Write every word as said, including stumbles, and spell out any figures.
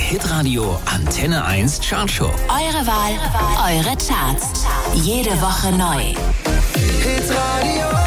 Hitradio Antenne eins Chartshow. Eure Wahl, eure Charts. Jede Woche neu. Hitradio.